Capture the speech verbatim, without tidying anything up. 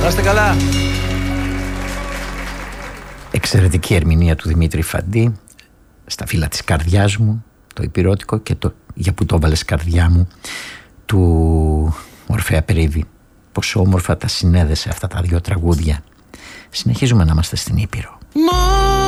είστε καλά. Εξαιρετική ερμηνεία του Δημήτρη Φαντή, στα φύλλα της καρδιάς μου, το υπηρώτικο, και το για που το έβαλες καρδιά μου του Ορφέα Περίβη. Πόσο όμορφα τα συνέδεσε αυτά τα δύο τραγούδια. Συνεχίζουμε να είμαστε στην Ήπειρο.